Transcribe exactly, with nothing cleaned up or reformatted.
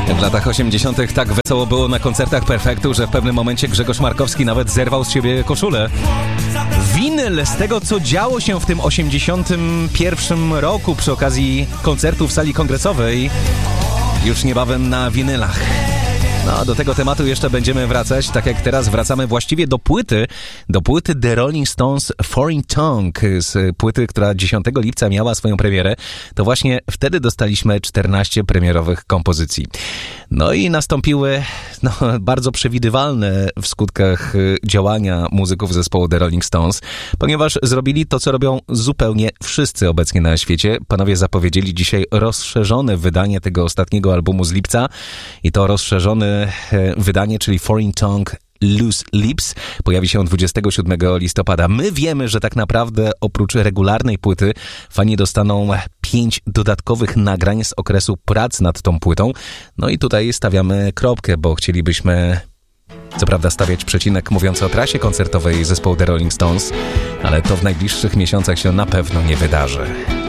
W latach osiemdziesiątych tak wesoło było na koncertach Perfektu, że w pewnym momencie Grzegorz Markowski nawet zerwał z siebie koszulę. Winyl z tego, co działo się w tym osiemdziesiątym pierwszym roku przy okazji koncertu w sali kongresowej, już niebawem na winylach. No, do tego tematu jeszcze będziemy wracać, tak jak teraz wracamy właściwie do płyty, do płyty The Rolling Stones Foreign Tongue, z płyty, która dziesiątego lipca miała swoją premierę. To właśnie wtedy dostaliśmy czternaście premierowych kompozycji. No i nastąpiły no, bardzo przewidywalne w skutkach działania muzyków zespołu The Rolling Stones, ponieważ zrobili to, co robią zupełnie wszyscy obecnie na świecie. Panowie zapowiedzieli dzisiaj rozszerzone wydanie tego ostatniego albumu z lipca i to rozszerzone wydanie, czyli Foreign Tongue Loose Lips, pojawi się dwudziestego siódmego listopada. My wiemy, że tak naprawdę oprócz regularnej płyty fani dostaną pięć dodatkowych nagrań z okresu prac nad tą płytą. No i tutaj stawiamy kropkę, bo chcielibyśmy co prawda stawiać przecinek mówiący o trasie koncertowej zespołu The Rolling Stones, ale to w najbliższych miesiącach się na pewno nie wydarzy.